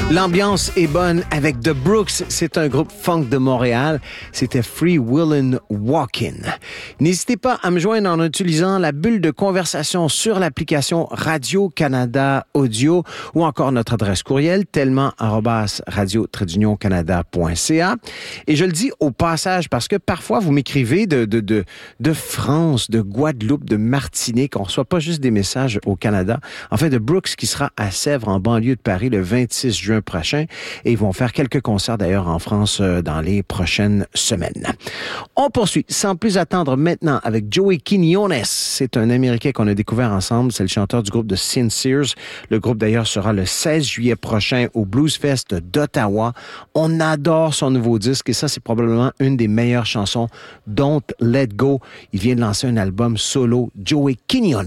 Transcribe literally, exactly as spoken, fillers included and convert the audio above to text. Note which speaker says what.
Speaker 1: L'ambiance est bonne avec The Brooks. C'est un groupe funk de Montréal. C'était Free Willin' Walkin'. N'hésitez pas à me joindre en utilisant la bulle de conversation sur l'application Radio-Canada Audio ou encore notre adresse courriel tellement arobase radio trait d'union canada point c a. Et je le dis au passage parce que parfois vous m'écrivez de, de, de, de France, de Guadeloupe, de Martinique. On ne reçoit pas juste des messages au Canada. En fait, The Brooks qui sera à Sèvres en banlieue de Paris le vingt-six juin prochain et ils vont faire quelques concerts d'ailleurs en France euh, dans les prochaines semaines. On poursuit sans plus attendre maintenant avec Joey Quiñones. C'est un Américain qu'on a découvert ensemble. C'est le chanteur du groupe de Sincères. Le groupe d'ailleurs sera le seize juillet prochain au Blues Fest d'Ottawa. On adore son nouveau disque et ça c'est probablement une des meilleures chansons, Don't Let Go. Il vient de lancer un album solo, Joey Quiñones.